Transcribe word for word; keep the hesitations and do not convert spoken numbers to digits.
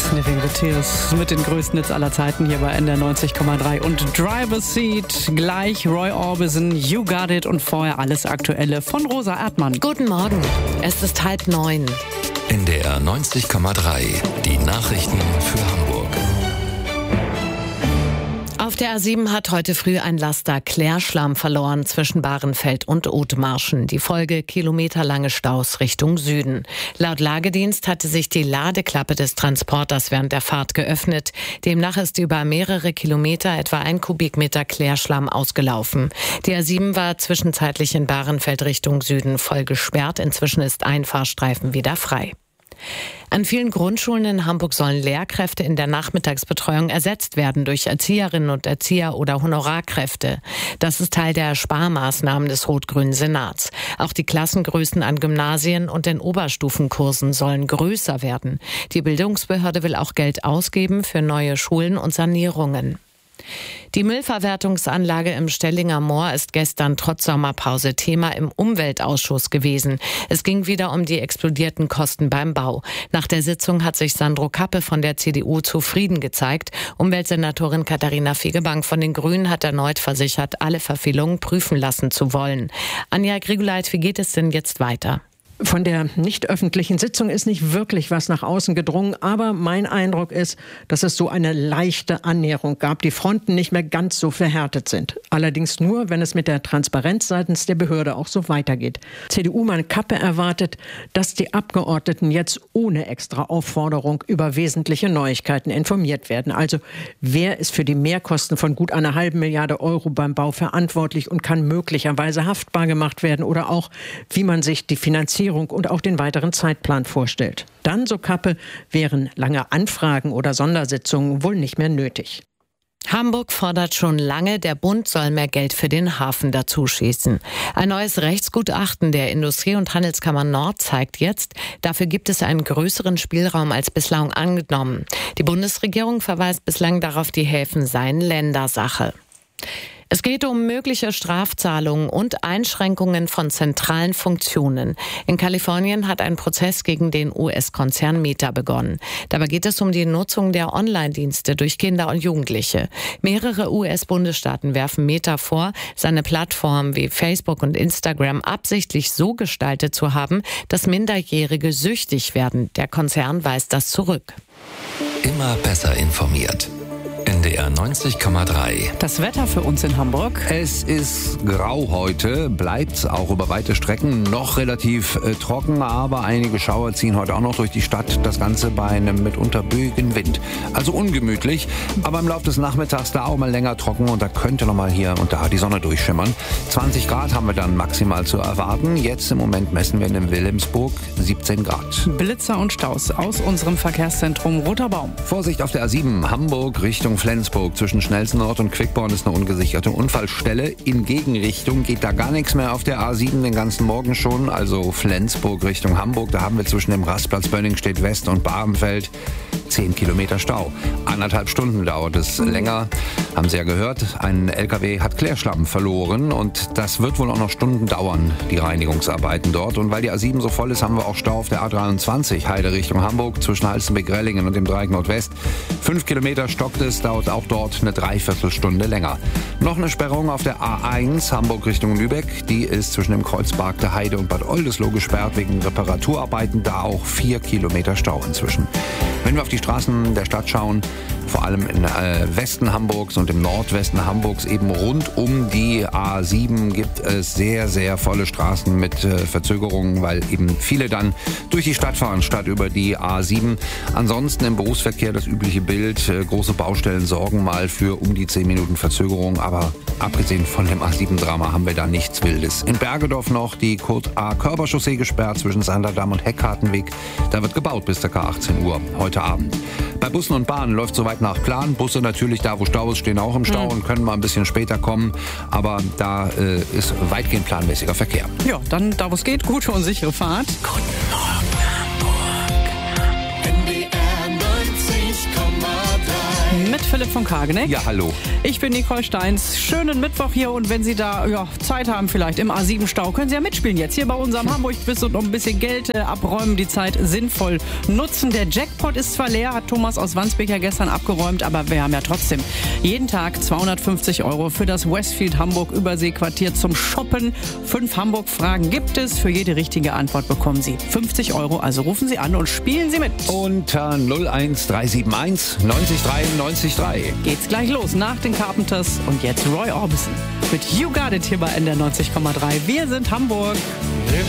Sniffing the Tears mit den größten Hits aller Zeiten hier bei N D R neunzig Komma drei und Driver's Seat. Gleich Roy Orbison, You Got It und vorher alles Aktuelle von Rosa Erdmann. Guten Morgen, es ist halb neun. N D R neunzig Komma drei, die Nachrichten für Hamburg. Auf der A sieben hat heute früh ein Laster Klärschlamm verloren zwischen Bahrenfeld und Othmarschen. Die Folge kilometerlange Staus Richtung Süden. Laut Lagedienst hatte sich die Ladeklappe des Transporters während der Fahrt geöffnet. Demnach ist über mehrere Kilometer etwa ein Kubikmeter Klärschlamm ausgelaufen. Die A sieben war zwischenzeitlich in Bahrenfeld Richtung Süden voll gesperrt. Inzwischen ist ein Fahrstreifen wieder frei. An vielen Grundschulen in Hamburg sollen Lehrkräfte in der Nachmittagsbetreuung ersetzt werden durch Erzieherinnen und Erzieher oder Honorarkräfte. Das ist Teil der Sparmaßnahmen des rot-grünen Senats. Auch die Klassengrößen an Gymnasien und den Oberstufenkursen sollen größer werden. Die Bildungsbehörde will auch Geld ausgeben für neue Schulen und Sanierungen. Die Müllverwertungsanlage im Stellinger Moor ist gestern trotz Sommerpause Thema im Umweltausschuss gewesen. Es ging wieder um die explodierten Kosten beim Bau. Nach der Sitzung hat sich Sandro Kappe von der C D U zufrieden gezeigt. Umweltsenatorin Katharina Fegebank von den Grünen hat erneut versichert, alle Verfehlungen prüfen lassen zu wollen. Anja Grigoleit, wie geht es denn jetzt weiter? Von der nicht öffentlichen Sitzung ist nicht wirklich was nach außen gedrungen, aber mein Eindruck ist, dass es so eine leichte Annäherung gab, die Fronten nicht mehr ganz so verhärtet sind. Allerdings nur, wenn es mit der Transparenz seitens der Behörde auch so weitergeht. C D U-Mann Kappe erwartet, dass die Abgeordneten jetzt ohne extra Aufforderung über wesentliche Neuigkeiten informiert werden. Also wer ist für die Mehrkosten von gut einer halben Milliarde Euro beim Bau verantwortlich und kann möglicherweise haftbar gemacht werden oder auch, wie man sich die Finanzierung und auch den weiteren Zeitplan vorstellt. Dann, so Kappe, wären lange Anfragen oder Sondersitzungen wohl nicht mehr nötig. Hamburg fordert schon lange, der Bund soll mehr Geld für den Hafen dazu schießen. Ein neues Rechtsgutachten der Industrie- und Handelskammer Nord zeigt jetzt, dafür gibt es einen größeren Spielraum als bislang angenommen. Die Bundesregierung verweist bislang darauf, die Häfen seien Ländersache. Es geht um mögliche Strafzahlungen und Einschränkungen von zentralen Funktionen. In Kalifornien hat ein Prozess gegen den U S-Konzern Meta begonnen. Dabei geht es um die Nutzung der Online-Dienste durch Kinder und Jugendliche. Mehrere U S-Bundesstaaten werfen Meta vor, seine Plattformen wie Facebook und Instagram absichtlich so gestaltet zu haben, dass Minderjährige süchtig werden. Der Konzern weist das zurück. Immer besser informiert. N D R neunzig Komma drei. Das Wetter für uns in Hamburg. Es ist grau heute, bleibt auch über weite Strecken noch relativ äh, trocken, aber einige Schauer ziehen heute auch noch durch die Stadt. Das Ganze bei einem mitunter böigen Wind. Also ungemütlich, aber im Laufe des Nachmittags da auch mal länger trocken und da könnte noch mal hier und da die Sonne durchschimmern. zwanzig Grad haben wir dann maximal zu erwarten. Jetzt im Moment messen wir in Wilhelmsburg siebzehn Grad. Blitzer und Staus aus unserem Verkehrszentrum Roter Baum. Vorsicht auf der A sieben, Hamburg Richtung Flensburg. Zwischen Schnellsnord und Quickborn ist eine ungesicherte Unfallstelle. In Gegenrichtung geht da gar nichts mehr auf der A sieben den ganzen Morgen schon. Also Flensburg Richtung Hamburg. Da haben wir zwischen dem Rastplatz Bönningstedt West und Bahrenfeld zehn Kilometer Stau. Anderthalb Stunden dauert es länger. Haben Sie ja gehört, ein L K W hat Klärschlamm verloren und das wird wohl auch noch Stunden dauern, die Reinigungsarbeiten dort. Und weil die A sieben so voll ist, haben wir auch Stau auf der A dreiundzwanzig, Heide Richtung Hamburg, zwischen Halstenbeck-Rellingen und dem Dreieck Nordwest. Fünf Kilometer stockt es, dauert auch dort eine Dreiviertelstunde länger. Noch eine Sperrung auf der A eins, Hamburg Richtung Lübeck. Die ist zwischen dem Kreuzberg der Heide und Bad Oldesloe gesperrt wegen Reparaturarbeiten. Da auch vier Kilometer Stau inzwischen. Wenn wir auf die Straßen der Stadt schauen, vor allem im äh, Westen Hamburgs und im Nordwesten Hamburgs, eben rund um die A sieben gibt es sehr, sehr volle Straßen mit äh, Verzögerungen, weil eben viele dann durch die Stadt fahren, statt über die A sieben. Ansonsten im Berufsverkehr das übliche Bild, äh, große Baustellen sorgen mal für um die zehn Minuten Verzögerung, aber abgesehen von dem A sieben Drama haben wir da nichts Wildes. In Bergedorf noch die Kurt-A-Körber-Chaussee gesperrt zwischen Sanderdamm und Heckkartenweg. Da wird gebaut bis ca. achtzehn Uhr heute Abend. Bei Bussen und Bahnen läuft soweit nach Plan. Busse natürlich da, wo Stau ist, stehen auch im Stau mhm. und können mal ein bisschen später kommen. Aber da äh, ist weitgehend planmäßiger Verkehr. Ja, dann da wo es geht, gute und sichere Fahrt. Guten Morgen Hamburg. N D R neunzig Komma drei. Mit Philipp von Kageneck. Ja, hallo. Ich bin Nicole Steins. Schönen Mittwoch hier und wenn Sie da ja, Zeit haben vielleicht im A sieben Stau, können Sie ja mitspielen jetzt hier bei unserem Hamburg-Quiz und noch ein bisschen Geld äh, abräumen, die Zeit sinnvoll nutzen. Der Jackpot ist zwar leer, hat Thomas aus Wandsbek ja gestern abgeräumt, aber wir haben ja trotzdem jeden Tag zweihundertfünfzig Euro für das Westfield Hamburg Überseequartier zum Shoppen. Fünf Hamburg-Fragen gibt es. Für jede richtige Antwort bekommen Sie fünfzig Euro. Also rufen Sie an und spielen Sie mit. Unter null eins drei sieben eins neunzig drei neunzig drei. Geht's gleich los nach den Carpenters und jetzt Roy Orbison mit You Got It hier bei N D R neunzig Komma drei. Wir sind Hamburg. If